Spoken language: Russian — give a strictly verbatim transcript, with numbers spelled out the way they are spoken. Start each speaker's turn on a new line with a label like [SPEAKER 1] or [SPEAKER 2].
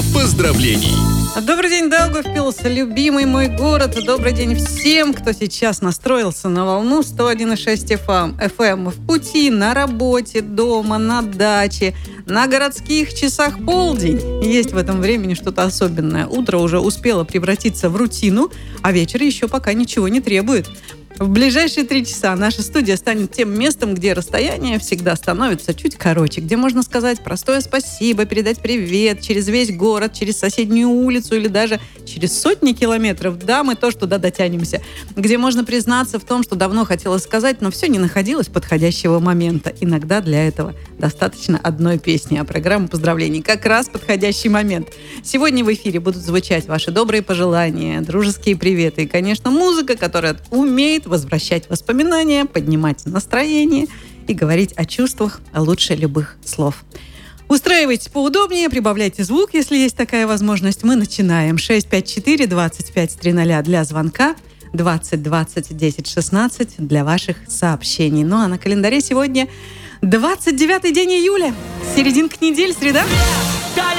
[SPEAKER 1] поздравлений.
[SPEAKER 2] Добрый день, Даугавпилс, любимый мой город. Добрый день всем, кто сейчас настроился на волну сто один и шесть эф эм. В пути, на работе, дома, на даче, на городских часах полдень. Есть в этом времени что-то особенное. Утро уже успело превратиться в рутину, а вечер еще пока ничего не требует. В ближайшие три часа наша студия станет тем местом, где расстояние всегда становится чуть короче, где можно сказать простое спасибо, передать привет через весь город, через соседнюю улицу или даже через сотни километров. Да, мы тоже туда дотянемся. Где можно признаться в том, что давно хотелось сказать, но все не находилось подходящего момента. Иногда для этого достаточно одной песни, а программа поздравлений как раз подходящий момент. Сегодня в эфире будут звучать ваши добрые пожелания, дружеские приветы и, конечно, музыка, которая умеет возвращать воспоминания, поднимать настроение и говорить о чувствах лучше любых слов. Устраивайтесь поудобнее, прибавляйте звук, если есть такая возможность. Мы начинаем. шесть пять четыре двадцать пять триста для звонка, двадцать двадцать десять шестнадцать для ваших сообщений. Ну а на календаре сегодня двадцать девятый день июля, серединка недели, среда.